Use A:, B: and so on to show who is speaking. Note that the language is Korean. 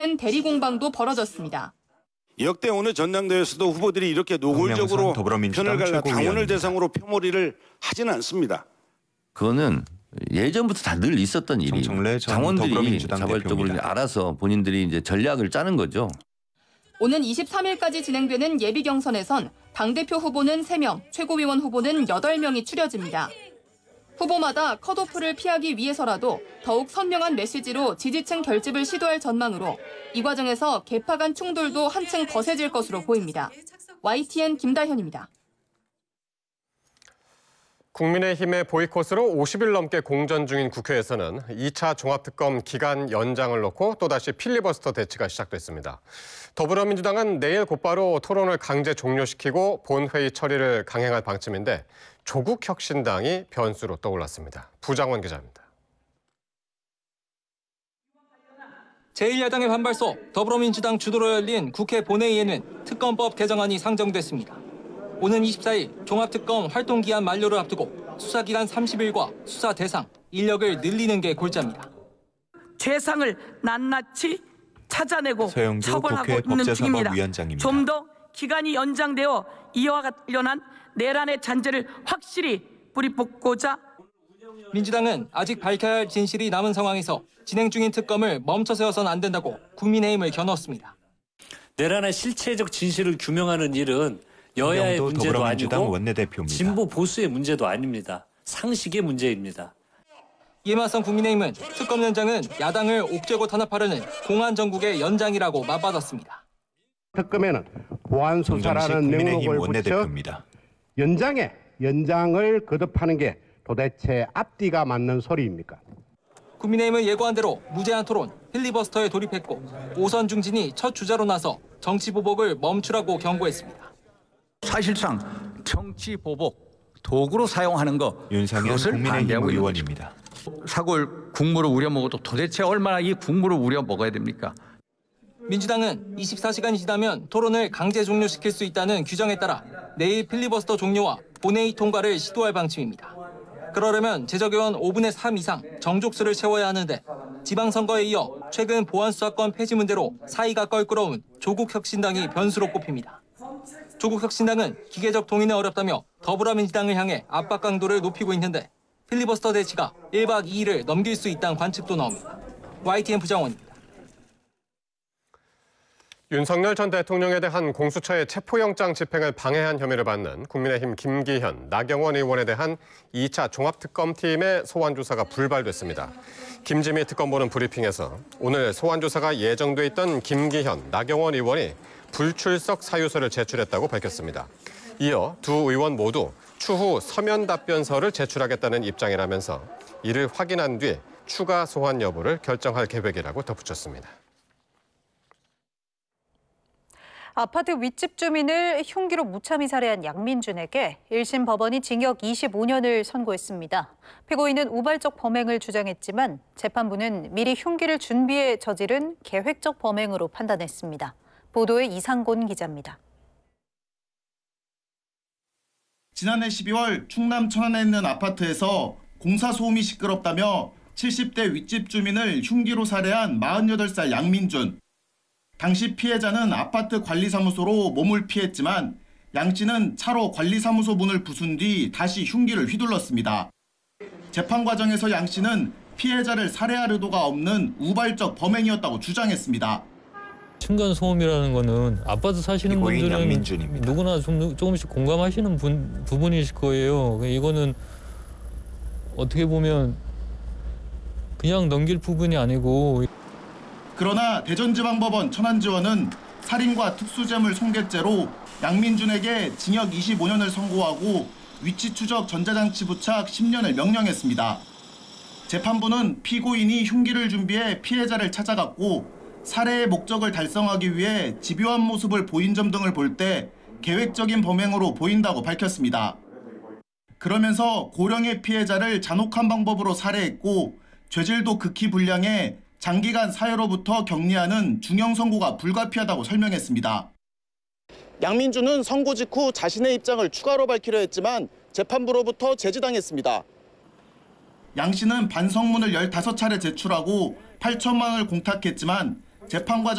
A: 대리공방도 벌어졌습니다.
B: 역대 어느 전당대회에서도 후보들이 이렇게 노골적으로 편을 갈라 당원을 대상으로 표몰이를 하지는 않습니다.
C: 그거는 예전부터 다 늘 있었던 일이 당원들이 자발적으로 알아서 본인들이 이제 전략을 짜는 거죠.
A: 오는 23일까지 진행되는 예비 경선에선 당대표 후보는 3명, 최고위원 후보는 8명이 추려집니다. 후보마다 컷오프를 피하기 위해서라도 더욱 선명한 메시지로 지지층 결집을 시도할 전망으로 이 과정에서 계파 간 충돌도 한층 거세질 것으로 보입니다. YTN 김다현입니다.
D: 국민의힘의 보이콧으로 50일 넘게 공전 중인 국회에서는 2차 종합특검 기간 연장을 놓고 또다시 필리버스터 대치가 시작됐습니다. 더불어민주당은 내일 곧바로 토론을 강제 종료시키고 본회의 처리를 강행할 방침인데 조국혁신당이 변수로 떠올랐습니다. 부장원 기자입니다.
E: 제1야당의 반발소 더불어민주당 주도로 열린 국회 본회의에는 특검법 개정안이 상정됐습니다. 오는 24일 종합특검 활동기한 만료를 앞두고 수사기간 30일과 수사 대상, 인력을 늘리는 게 골자입니다.
F: 죄상을 낱낱이 찾아내고 처벌하고 있는 중입니다. 좀 더 기간이 연장되어 이와 관련한 내란의 잔재를 확실히 뿌리 뽑고자.
E: 민주당은 아직 밝혀야 할 진실이 남은 상황에서 진행 중인 특검을 멈춰 세워서는 안 된다고 국민의힘을 겨눴습니다.
G: 내란의 실체적 진실을 규명하는 일은 여야의 문제도 아니고 진보 보수의 문제도 아닙니다. 상식의 문제입니다.
E: 이에 맞선 국민의힘은 특검 연장은 야당을 옥죄고 탄압하려는 공안 정국의 연장이라고 맞받았습니다.
H: 특검에는 보안수사라는 명목을 붙여 연장을 거듭하는 게 도대체 앞뒤가 맞는 소리입니까?
E: 국민의힘은 예고한 대로 무제한 토론, 필리버스터에 돌입했고 오선 중진이 첫 주자로 나서 정치 보복을 멈추라고 경고했습니다.
I: 사실상 정치 보복 도구로 사용하는 거
J: 윤상현 국민의힘 의원입니다.
I: 사골 국물을 우려 먹어도 도대체 얼마나 이 국물을 우려 먹어야 됩니까?
E: 민주당은 24시간이 지나면 토론을 강제 종료시킬 수 있다는 규정에 따라 내일 필리버스터 종료와 본회의 통과를 시도할 방침입니다. 그러려면 재적의원 5분의 3 이상 정족수를 채워야 하는데 지방선거에 이어 최근 보안수사권 폐지 문제로 사이가 껄끄러운 조국혁신당이 변수로 꼽힙니다. 조국혁신당은 기계적 동의는 어렵다며 더불어민주당을 향해 압박 강도를 높이고 있는데 필리버스터 대치가 1박 2일을 넘길 수 있다는 관측도 나옵니다. YTN 부장원입니다.
D: 윤석열 전 대통령에 대한 공수처의 체포영장 집행을 방해한 혐의를 받는 국민의힘 김기현, 나경원 의원에 대한 2차 종합특검팀의 소환조사가 불발됐습니다. 김지미 특검보는 브리핑에서 오늘 소환조사가 예정돼 있던 김기현, 나경원 의원이 불출석 사유서를 제출했다고 밝혔습니다. 이어 두 의원 모두 추후 서면 답변서를 제출하겠다는 입장이라면서 이를 확인한 뒤 추가 소환 여부를 결정할 계획이라고 덧붙였습니다.
K: 아파트 윗집 주민을 흉기로 무참히 살해한 양민준에게 1심 법원이 징역 25년을 선고했습니다. 피고인은 우발적 범행을 주장했지만 재판부는 미리 흉기를 준비해 저지른 계획적 범행으로 판단했습니다. 보도에 이상곤 기자입니다.
L: 지난해 12월 충남 천안에 있는 아파트에서 공사 소음이 시끄럽다며 70대 윗집 주민을 흉기로 살해한 48살 양민준. 당시 피해자는 아파트 관리사무소로 몸을 피했지만 양 씨는 차로 관리사무소 문을 부순 뒤 다시 흉기를 휘둘렀습니다. 재판 과정에서 양 씨는 피해자를 살해할 의도가 없는 우발적 범행이었다고 주장했습니다.
M: 층간소음이라는 거는 아파트 사시는 분들은 누구나 조금씩 공감하시는 부분이실 거예요. 이거는 어떻게 보면 그냥 넘길 부분이 아니고.
L: 그러나 대전지방법원 천안지원은 살인과 특수재물 손괴죄로 양민준에게 징역 25년을 선고하고 위치 추적 전자장치 부착 10년을 명령했습니다. 재판부는 피고인이 흉기를 준비해 피해자를 찾아갔고 살해의 목적을 달성하기 위해 집요한 모습을 보인 점 등을 볼 때 계획적인 범행으로 보인다고 밝혔습니다. 그러면서 고령의 피해자를 잔혹한 방법으로 살해했고 죄질도 극히 불량해 장기간 사회로부터 격리하는 중형 선고가 불가피하다고 설명했습니다. 양민준은 선고 직후 자신의 입장을 추가로 밝히려 했지만 재판부로부터 제지당했습니다. 양 씨는 반성문을 15차례 제출하고 8천만 원을 공탁했지만 재판 과정